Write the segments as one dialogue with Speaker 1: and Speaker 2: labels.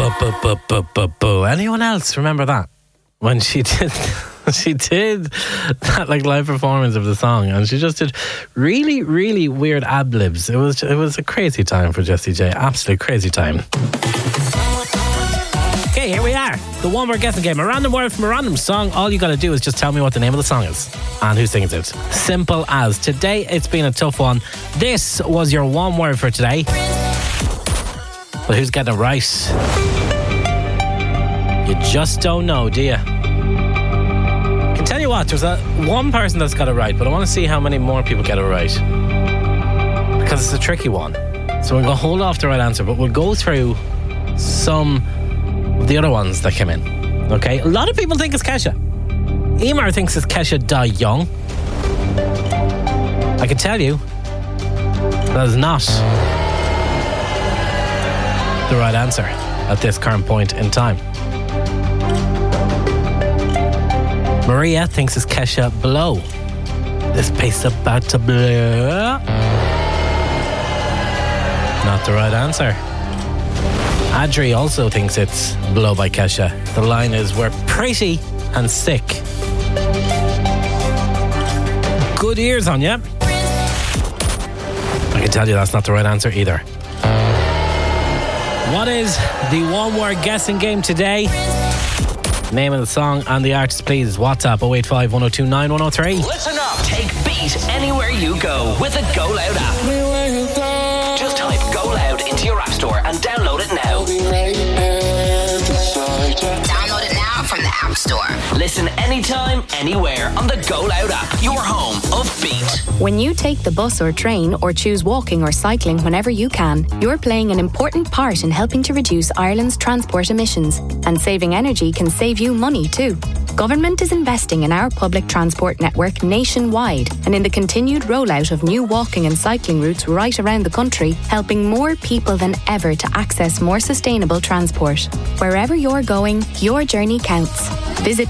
Speaker 1: Anyone else remember that? When she did that like live performance of the song, and she just did really, really weird ad-libs. It was a crazy time for Jessie J. Absolute crazy time. Okay, here we are. The one word guessing game. A random word from a random song. All you got to do is just tell me what the name of the song is and who sings it. Simple as. Today it's been a tough one. This was your one word for today. But who's getting it right? You just don't know, do you? I can tell you what, there's one person that's got it right, but I want to see how many more people get it right. Because it's a tricky one. So we're going to hold off the right answer, but we'll go through some of the other ones that came in. Okay? A lot of people think it's Kesha. Emer thinks it's Kesha Die Young. I can tell you that is not the right answer at this current point in time. Maria thinks it's Kesha Blow. This place about to blow. Not the right answer. Adri also thinks it's Blow by Kesha. The line is, we're pretty and sick. Good ears on you. I can tell you that's not the right answer either. What is the one word guessing game today? Name of the song and the artist, please. WhatsApp 085 102 9103.
Speaker 2: Listen up. Take Beat anywhere you go with the Go Loud app. Just type Go Loud into your app store and download it now.
Speaker 3: Download it now from the App Store.
Speaker 2: Listen anytime, anywhere on the Go Loud app. Your home of Beat.
Speaker 4: When you take the bus or train or choose walking or cycling whenever you can, you're playing an important part in helping to reduce Ireland's transport emissions. And saving energy can save you money too. Government is investing in our public transport network nationwide and in the continued rollout of new walking and cycling routes right around the country, helping more people than ever to access more sustainable transport. Wherever you're going, your journey counts. Visit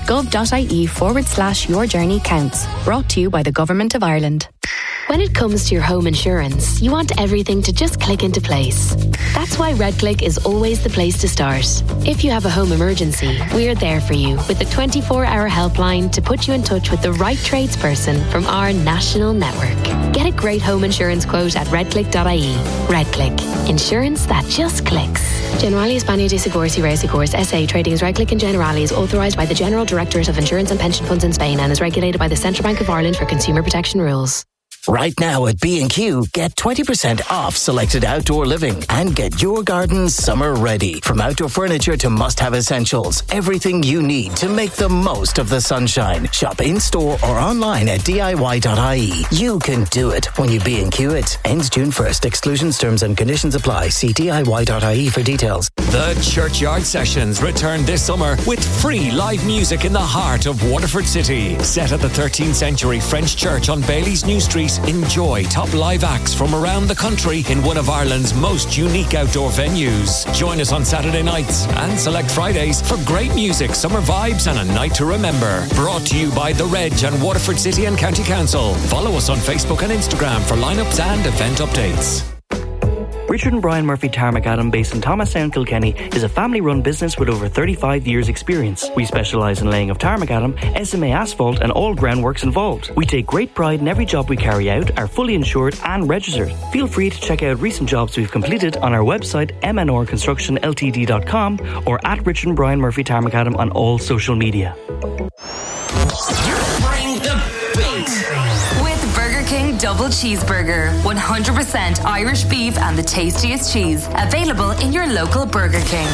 Speaker 4: gov.ie/your journey counts. Brought to you by the Government of Ireland.
Speaker 5: When it comes to your home insurance, you want everything to just click into place. That's why RedClick is always the place to start. If you have a home emergency, we're there for you with a 24-hour helpline to put you in touch with the right tradesperson from our national network. Get a great home insurance quote at redclick.ie. RedClick. Insurance that just clicks. Generali España de Seguros y Reasegurs S.A. Trading as RedClick and Generali is authorised by the General Directorate of Insurance and Pension Funds in Spain and is regulated by the Central Bank of Ireland for consumer protection rules.
Speaker 6: Right now at B&Q, get 20% off selected outdoor living and get your garden summer ready. From outdoor furniture to must-have essentials, everything you need to make the most of the sunshine. Shop in-store or online at DIY.ie. You can do it when you B&Q it. Ends June 1st. Exclusions, terms and conditions apply. See DIY.ie for details.
Speaker 7: The Churchyard Sessions return this summer with free live music in the heart of Waterford City. Set at the 13th century French church on Bailey's New Street, enjoy top live acts from around the country in one of Ireland's most unique outdoor venues. Join us on Saturday nights and select Fridays for great music, summer vibes and a night to remember. Brought to you by The Reg and Waterford City and County Council. Follow us on Facebook and Instagram for lineups and event updates.
Speaker 8: Richard and Brian Murphy Tarmacadam, based in Thomastown, Kilkenny, is a family-run business with over 35 years' experience. We specialise in laying of tarmacadam, SMA asphalt and all groundworks involved. We take great pride in every job we carry out, are fully insured and registered. Feel free to check out recent jobs we've completed on our website mnrconstructionltd.com or at Richard and Brian Murphy Tarmacadam on all social media.
Speaker 2: Bring the beat.
Speaker 3: Burger King Double Cheeseburger. 100% Irish beef and the tastiest cheese. Available in your local Burger King.